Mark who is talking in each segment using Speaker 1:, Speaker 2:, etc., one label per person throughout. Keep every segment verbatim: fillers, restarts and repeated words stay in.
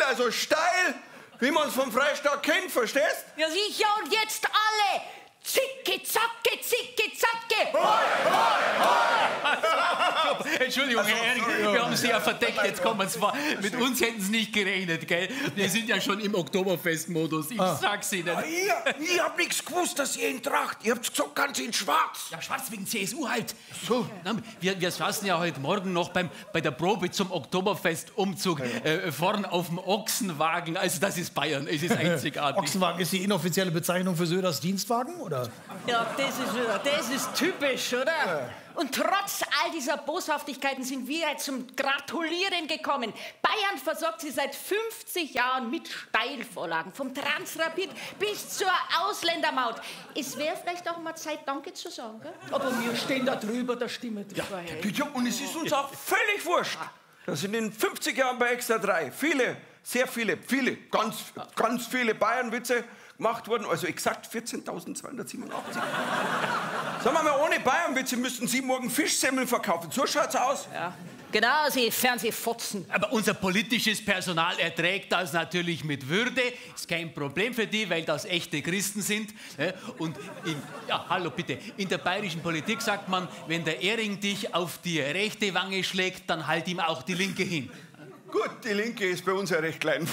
Speaker 1: also steil, wie man es vom Freistaat kennt, verstehst?
Speaker 2: Ja sicher, und jetzt alle! Zicke, zacke, zicke, zacke!
Speaker 3: Hoi, hoi, hoi. Entschuldigung, Herr Ehring, wir haben Sie ja verdeckt, jetzt kommen Sie vor. Mit uns hätten Sie nicht gerechnet, gell? Wir sind ja schon im Oktoberfestmodus, ich ah. sag's Ihnen.
Speaker 1: Ah, ihr, ich hab nichts gewusst, dass ihr ihn tragt. Ihr habt's gesagt, ganz in schwarz.
Speaker 3: Ja, schwarz wegen C S U halt. So. Na, wir, wir saßen ja heute Morgen noch beim, bei der Probe zum Oktoberfestumzug ja. äh, vorn auf dem Ochsenwagen. Also das ist Bayern, es ist einzigartig.
Speaker 4: Ochsenwagen ist die inoffizielle Bezeichnung für Söders Dienstwagen, oder?
Speaker 2: Ja, das ist, das ist typisch, oder? Ja. Und trotz all dieser Boshaftigkeiten sind wir jetzt zum Gratulieren gekommen. Bayern versorgt sie seit fünfzig Jahren mit Steilvorlagen, vom Transrapid bis zur Ausländermaut. Es wäre vielleicht auch mal Zeit, Danke zu sagen, gell? Aber wir stehen da drüber, da stimmt
Speaker 1: ja, ja, und es ist uns auch völlig wurscht, dass in den fünfzig Jahren bei Extra drei viele, sehr viele, viele, ganz, ganz viele Bayern-Witze gemacht wurden, also exakt vierzehntausendzweihundertsiebenundachtzig. Sagen wir mal, ohne Bayernwitze müssten Sie morgen Fischsemmeln verkaufen. So schaut's aus.
Speaker 2: Ja, genau, Sie Fernsehfotzen.
Speaker 3: Aber unser politisches Personal erträgt das natürlich mit Würde. Ist kein Problem für die, weil das echte Christen sind. Und in, ja, hallo bitte, in der bayerischen Politik sagt man, wenn der Ehring dich auf die rechte Wange schlägt, dann halt ihm auch die linke hin.
Speaker 1: Gut, die linke ist bei uns ja recht klein.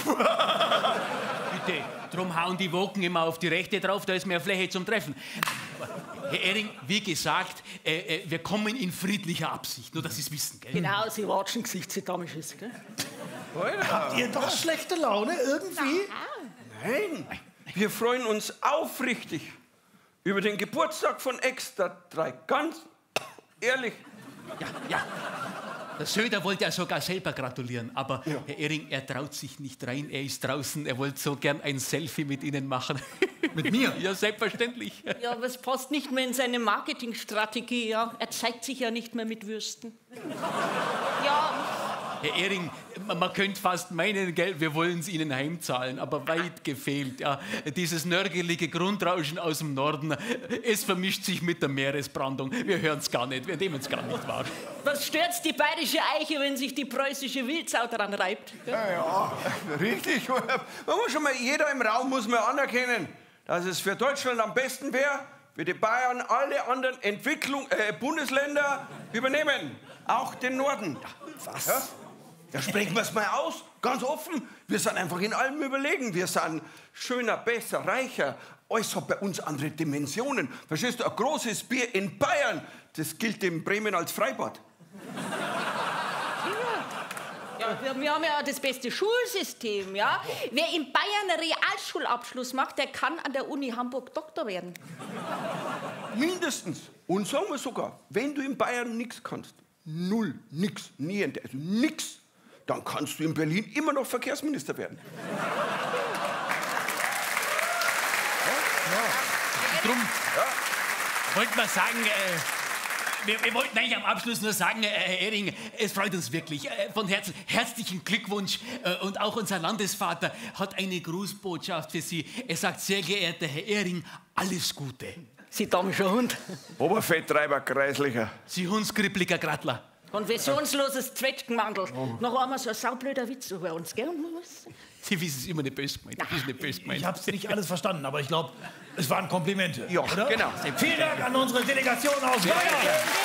Speaker 3: Bitte, drum hauen die Woken immer auf die rechte drauf, da ist mehr Fläche zum Treffen. Herr Ehring, wie gesagt, äh, äh, wir kommen in friedlicher Absicht, nur dass Sie es wissen, gell?
Speaker 2: Genau, Sie watschen Gesichtsetamisches, gell?
Speaker 4: Habt ihr doch schlechte Laune irgendwie?
Speaker 1: Nein, wir freuen uns aufrichtig über den Geburtstag von Extra drei. Ganz ehrlich.
Speaker 3: Ja, ja. Der Söder wollte ja sogar selber gratulieren, aber ja. Herr Ehring, er traut sich nicht rein, er ist draußen, er wollte so gern ein Selfie mit Ihnen machen.
Speaker 4: Mit mir?
Speaker 3: Ja, selbstverständlich.
Speaker 2: Ja, aber es passt nicht mehr in seine Marketingstrategie, ja. Er zeigt sich ja nicht mehr mit Würsten. Ja.
Speaker 3: Herr Ehring, man könnte fast meinen, gell, wir wollen es Ihnen heimzahlen, aber weit gefehlt. Ja. Dieses nörgelige Grundrauschen aus dem Norden, es vermischt sich mit der Meeresbrandung. Wir hören es gar nicht, wir nehmen es gar nicht wahr.
Speaker 2: Was stört's die bayerische Eiche, wenn sich die preußische Wildsau dran reibt?
Speaker 1: Ja, ja, richtig. Man muss schon mal, jeder im Raum muss mal anerkennen, dass es für Deutschland am besten wäre, für die Bayern alle anderen Entwicklung, äh, Bundesländer übernehmen. Auch den Norden.
Speaker 4: Was?
Speaker 1: Ja? Ja, sprechen wir es mal aus, ganz offen. Wir sind einfach in allem überlegen. Wir sind schöner, besser, reicher. Alles hat bei uns andere Dimensionen. Verstehst du, ein großes Bier in Bayern, das gilt in Bremen als Freibad.
Speaker 2: Ja, wir, wir haben ja das beste Schulsystem, ja. Wer in Bayern einen Realschulabschluss macht, der kann an der Uni Hamburg Doktor werden.
Speaker 1: Mindestens. Und sagen wir sogar, wenn du in Bayern nichts kannst, null, nix, nie, also nix, dann kannst du in Berlin immer noch Verkehrsminister werden.
Speaker 3: Ja? Ja. Drum ja. wollten wir sagen, äh, wir, wir wollten eigentlich am Abschluss nur sagen, äh, Herr Ehring, es freut uns wirklich äh, von Herzen, herzlichen Glückwunsch. Äh, und auch unser Landesvater hat eine Grußbotschaft für Sie. Er sagt, sehr geehrter Herr Ehring, alles Gute.
Speaker 2: Sie damischer Hund.
Speaker 1: Oberfetttreiber, kreislicher.
Speaker 3: Sie Hundskrippeliger Grattler.
Speaker 2: Konfessionsloses Zwetschgenmandel. Oh. Noch einmal so ein saublöder Witz über uns, gell?
Speaker 3: Sie wissen es immer nicht böse gemeint. Ist nicht böse gemeint.
Speaker 4: Ich hab's nicht alles verstanden, aber ich glaube, es waren Komplimente.
Speaker 1: Ja,
Speaker 4: oder?
Speaker 1: genau.
Speaker 4: Vielen Dank an unsere Delegation aus Bayern.